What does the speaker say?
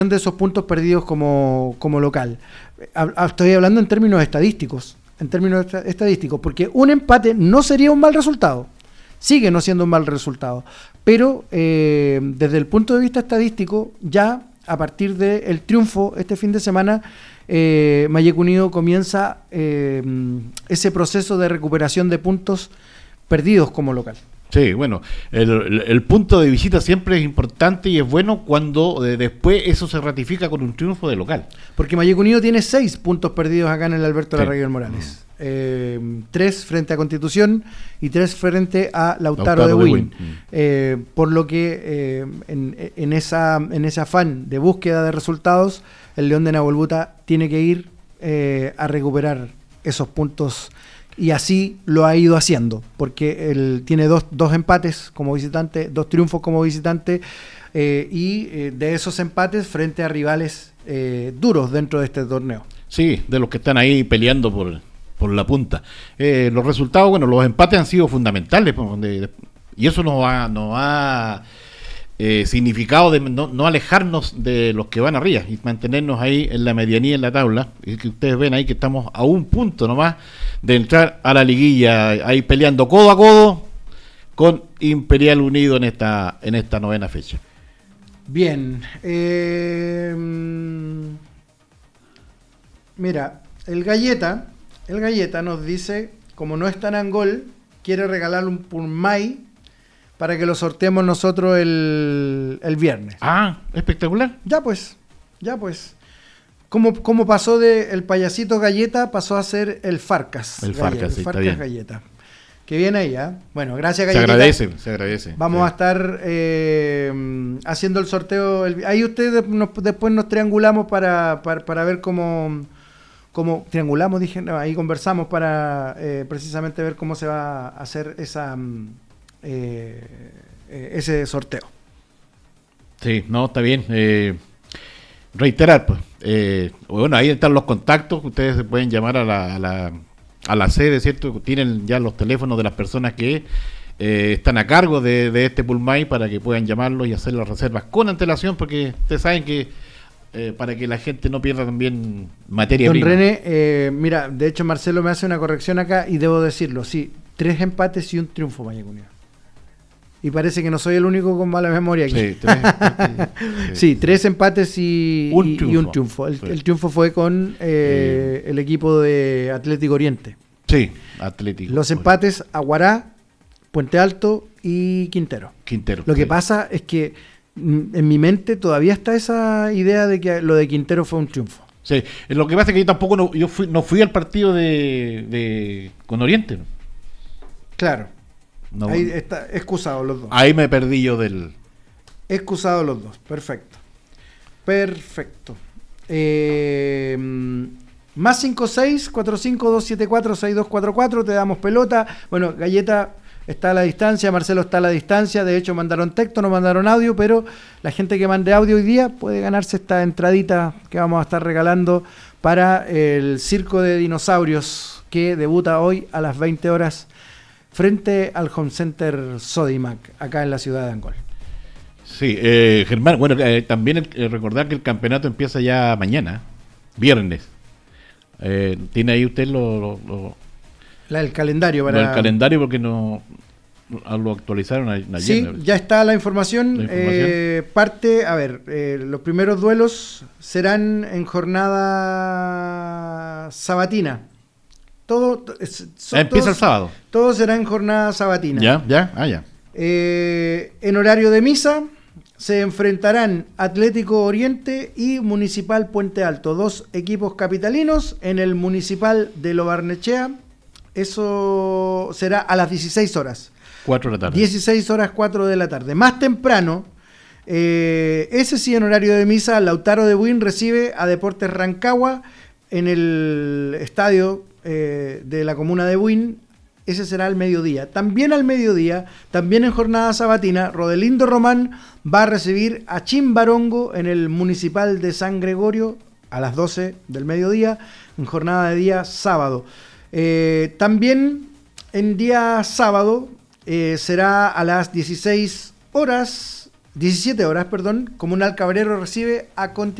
de esos puntos perdidos como local. Estoy hablando en términos estadísticos, porque un empate no sería un mal resultado, sigue no siendo un mal resultado, pero desde el punto de vista estadístico, ya a partir del triunfo este fin de semana, Malleco Unido comienza ese proceso de recuperación de puntos perdidos como local. Sí, bueno, el punto de visita siempre es importante y es bueno cuando después eso se ratifica con un triunfo de local. Porque Malleco Unido tiene 6 puntos perdidos acá en el Alberto Larraguer Morales. 3 frente a Constitución y 3 frente a Lautaro de Buin. Por lo que en ese afán de búsqueda de resultados, el León de Nahuelbuta tiene que ir a recuperar esos puntos. Y así lo ha ido haciendo, porque él tiene dos empates como visitante, 2 triunfos como visitante, y de esos empates frente a rivales duros dentro de este torneo. Sí, de los que están ahí peleando por la punta. Los resultados, bueno, los empates han sido fundamentales, y eso nos ha significado de no alejarnos de los que van arriba y mantenernos ahí en la medianía en la tabla. Y que ustedes ven ahí que estamos a un punto nomás de entrar a la liguilla, ahí peleando codo a codo con Imperial Unido en esta 9ª fecha. Bien, mira, el Galleta nos dice, como no está en Angol, quiere regalar un Purmay para que lo sorteemos nosotros el viernes. Ah, espectacular. Ya pues. ¿Cómo pasó de el payasito Galleta, pasó a ser el Farcas? El Farcas, sí, Farcas Galleta. Que viene ahí, ¿eh? Bueno, gracias, Galleta. Se agradece. Vamos a estar haciendo el sorteo. Ahí ustedes después nos triangulamos para ver cómo triangulamos, dije, no, ahí conversamos para precisamente ver cómo se va a hacer ese sorteo. Sí, no, está bien. Reiterar, pues. Bueno, ahí están los contactos. Ustedes se pueden llamar a la sede, ¿cierto? Tienen ya los teléfonos de las personas que están a cargo de este Pulmay para que puedan llamarlos y hacer las reservas con antelación, porque ustedes saben que para que la gente no pierda también materia prima. Don René, mira, de hecho Marcelo me hace una corrección acá y debo decirlo, sí, 3 empates y un triunfo, Malleco Unido. Y parece que no soy el único con mala memoria aquí. Sí, 3 empates. Sí, 3 empates y un triunfo. El triunfo fue con el equipo de Atlético Oriente. Sí, Atlético. Los empates, Aguará, Puente Alto y Quintero. Lo que pasa es que en mi mente todavía está esa idea de que lo de Quintero fue un triunfo. Sí, lo que pasa es que yo tampoco no fui al partido con Oriente. Claro. No, ahí está, excusados los dos. Ahí me perdí yo del... Excusados los dos, perfecto. Más 56-45-274-6244, te damos pelota. Bueno, Galleta está a la distancia, Marcelo está a la distancia, de hecho mandaron texto, no mandaron audio, pero la gente que mande audio hoy día puede ganarse esta entradita que vamos a estar regalando para el Circo de Dinosaurios que debuta hoy a las 20 horas frente al Home Center Sodimac, acá en la ciudad de Angol. Sí, Germán, bueno, también recordar que el campeonato empieza ya mañana, viernes. ¿Tiene ahí usted el calendario? El calendario porque no lo actualizaron ayer. Sí, ya está la información. Los primeros duelos serán en jornada sabatina. Empieza el sábado. Todo será en jornada sabatina. Ya. En horario de misa se enfrentarán Atlético Oriente y Municipal Puente Alto, 2 equipos capitalinos en el Municipal de Lo Barnechea. Eso será a las 16 horas. 4 de la tarde. 16 horas, 4 de la tarde. Más temprano, ese sí en horario de misa, Lautaro de Buin recibe a Deportes Rancagua en el estadio de la comuna de Buin. Ese será al mediodía. También al mediodía, también en jornada sabatina, Rodelindo Román va a recibir a Chimbarongo en el Municipal de San Gregorio a las 12 del mediodía, en jornada de día sábado. También en día sábado será a las 16 horas 17 horas, perdón, Comunal Cabrero recibe a Constitución.